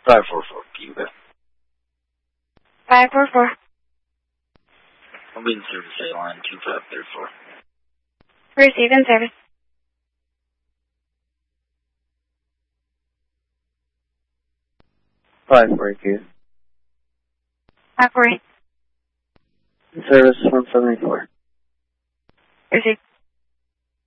544, Cuba. 544. Wind service line 2534. Receive in service. 542. 548. Service 174. Receive.